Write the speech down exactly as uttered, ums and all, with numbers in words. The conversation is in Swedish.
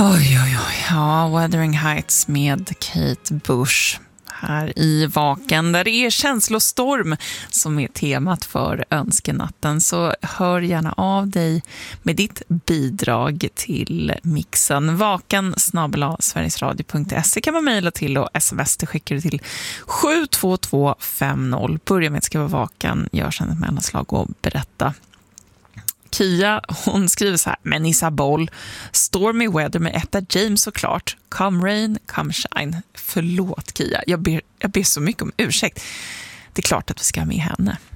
Oj, oj, oj. Ja, Wuthering Heights med Kate Bush här i Vaken, där det är känslostorm som är temat för önskenatten. Så hör gärna av dig med ditt bidrag till mixen. Vaken snabel-a sverigesradio punkt se kan man mejla till, och sms det skickar du till sju två två fem noll. Börja med att skriva Vaken, gör sedan ett mellanslag och berätta. Kia, hon skriver så här: men Isabel, Stormy Weather med Etta James såklart. Come rain, come shine. Förlåt Kia, jag ber, jag ber så mycket om ursäkt. Det är klart att vi ska ha med henne.